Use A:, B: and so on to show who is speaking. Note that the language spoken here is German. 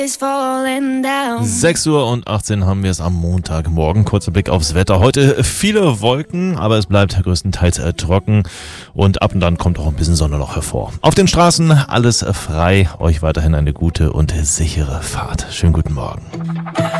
A: 6 Uhr und 18 haben wir es am Montagmorgen. Kurzer Blick aufs Wetter. Heute viele Wolken, aber es bleibt größtenteils trocken und ab und an kommt auch ein bisschen Sonne noch hervor. Auf den Straßen alles frei. Euch weiterhin eine gute und sichere Fahrt. Schönen guten Morgen.